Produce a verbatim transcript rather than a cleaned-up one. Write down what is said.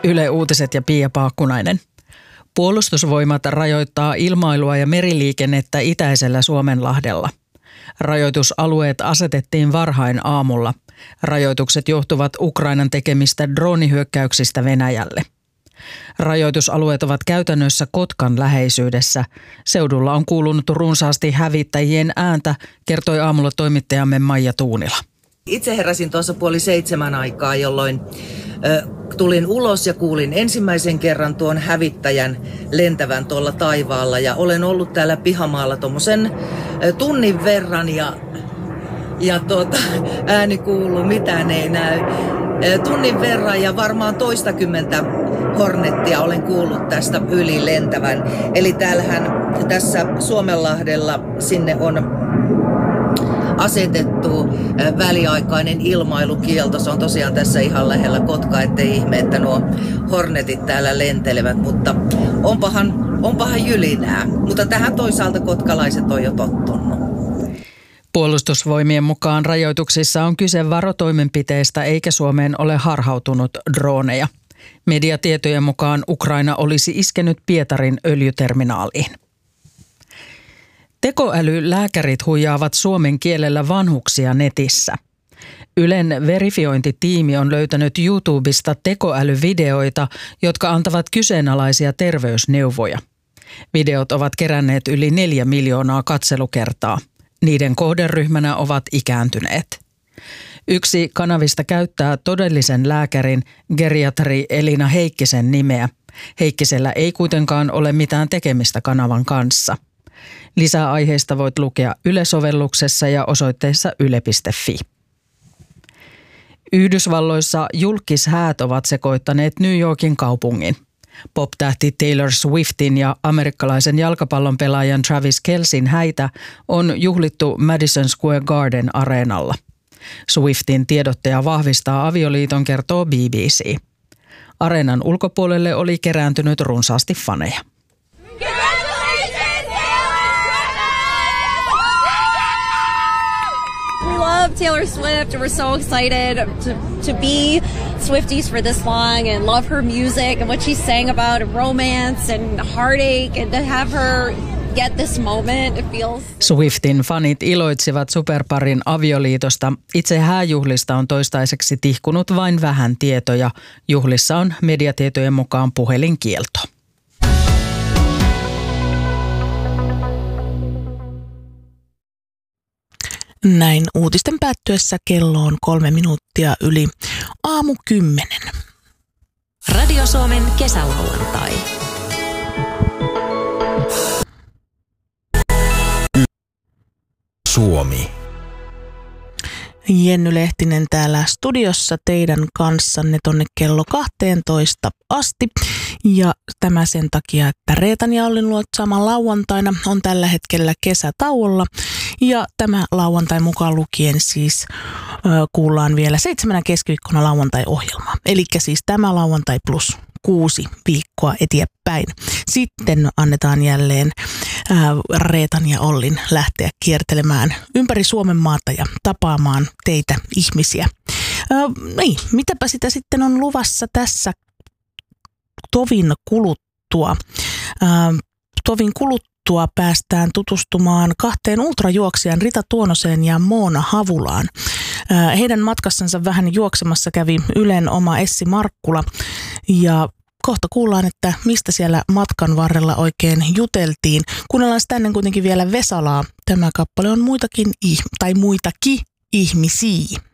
Yle Uutiset ja Pia Paakkunainen. Puolustusvoimat rajoittaa ilmailua ja meriliikennettä itäisellä Suomenlahdella. Rajoitusalueet asetettiin varhain aamulla. Rajoitukset johtuvat Ukrainan tekemistä droonihyökkäyksistä Venäjälle. Rajoitusalueet ovat käytännössä Kotkan läheisyydessä. Seudulla on kuulunut runsaasti hävittäjien ääntä, kertoi aamulla toimittajamme Maija Tuunila. Itse heräsin tuossa puoli seitsemän aikaa, jolloin ö, tulin ulos ja kuulin ensimmäisen kerran tuon hävittäjän lentävän tuolla taivaalla. Ja olen ollut täällä pihamaalla tuommoisen tunnin verran ja, ja tuota, ääni kuuluu, mitään ei näy. Tunnin verran ja varmaan toistakymmentä Hornettia olen kuullut tästä yli lentävän. Eli täällähän tässä Suomenlahdella sinne on asetettu väliaikainen ilmailukielto. Se on tosiaan tässä ihan lähellä Kotkaa, ettei ihme, että nuo Hornetit täällä lentelevät, mutta onpahan, onpahan jylinää. Mutta tähän toisaalta kotkalaiset on jo tottunut. Puolustusvoimien mukaan rajoituksissa on kyse varotoimenpiteistä eikä Suomeen ole harhautunut drooneja. Mediatietojen mukaan Ukraina olisi iskenyt Pietarin öljyterminaaliin. Tekoälylääkärit huijaavat suomen kielellä vanhuksia netissä. Ylen verifiointitiimi on löytänyt YouTubesta tekoälyvideoita, jotka antavat kyseenalaisia terveysneuvoja. Videot ovat keränneet yli neljä miljoonaa katselukertaa. Niiden kohderyhmänä ovat ikääntyneet. Yksi kanavista käyttää todellisen lääkärin geriatri Elina Heikkisen nimeä. Heikkisellä ei kuitenkaan ole mitään tekemistä kanavan kanssa. Lisää aiheista voit lukea Yle-sovelluksessa ja osoitteessa yle piste fi. Yhdysvalloissa julkishäät ovat sekoittaneet New Yorkin kaupungin. Pop-tähti Taylor Swiftin ja amerikkalaisen jalkapallon pelaajan Travis Kelceyn häitä on juhlittu Madison Square Garden areenalla. Swiftin tiedottaja vahvistaa avioliiton, kertoo B B C. Areenan ulkopuolelle oli kerääntynyt runsaasti faneja. Love Taylor Swift. We're so excited to, to be Swifties for this long and love her music and what she sang about and romance and heartache, and to have her get this moment, it feels... Swiftin fanit iloitsivat superparin avioliitosta. Itse hääjuhlista on toistaiseksi tihkunut vain vähän tietoja. Juhlissa on mediatietojen mukaan puhelinkielto. Näin uutisten päättyessä kello on kolme minuuttia yli aamu kymmenen. Radio Suomen kesälauantai. Suomi. Jenny Lehtinen täällä studiossa teidän kanssanne tonne kello kahteentoista asti. Ja tämä sen takia, että Reetan ja Ollin luotsaama lauantaina on tällä hetkellä kesätauolla. Ja tämä lauantai mukaan lukien siis ö, kuullaan vielä seitsemänä keskiviikkona lauantai-ohjelmaa. Eli siis tämä lauantai plus kuusi viikkoa eteenpäin. Sitten annetaan jälleen ä, Reetan ja Ollin lähteä kiertelemään ympäri Suomen maata ja tapaamaan teitä ihmisiä. Ä, niin, mitäpä sitä sitten on luvassa tässä tovin kuluttua. Ä, tovin kuluttua. Tuo päästään tutustumaan kahteen ultrajuoksijan Rita Tuonoseen ja Moona Havulaan. Heidän matkassansa vähän juoksemassa kävi Ylen oma Essi Markkula ja kohta kuullaan, että mistä siellä matkan varrella oikein juteltiin. Kuunnellaan sitä ennen kuitenkin vielä Vesalaa. Tämä kappale on muitakin, tai muitakin ihmisiä.